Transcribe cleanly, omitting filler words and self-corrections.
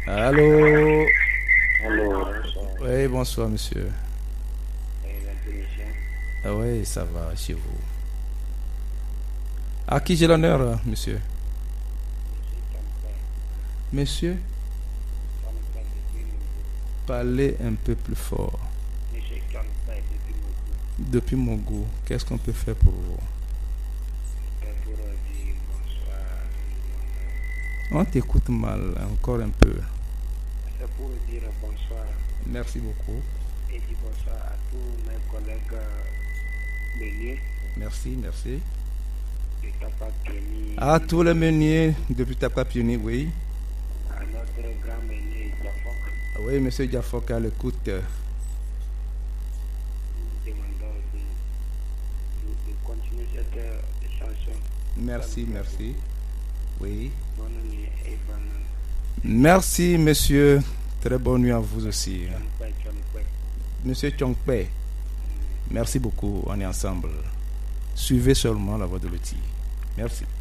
Allô? Allô, bonsoir. Oui, bonsoir, monsieur. Et la commission, Ah oui, ça va chez vous. À qui j'ai l'honneur, monsieur? monsieur Campin, Monsieur, Campin depuis Mougou. parlez un peu plus fort. Monsieur Campin depuis Mougou. Depuis mon goût, qu'est-ce qu'on peut faire pour vous? C'est pour dire bonsoir à tout le monde. On t'écoute mal, encore un peu. C'est pour dire bonsoir Merci beaucoup. et dire bonsoir à tous mes collègues meuniers Merci, merci. de Tapa Pioni, À tous les meuniers depuis Tapapiouni, oui. à notre grand meunier Jafok. Oui, monsieur Diafok à l'écoute. Nous demandons de continuer cette chanson. Merci, merci. Oui. Bonne nuit et bonne Merci, monsieur. Très bonne nuit à vous aussi. Campin. Monsieur Chongpe, merci beaucoup. On est ensemble. Suivez seulement la voix de l'outil. Merci.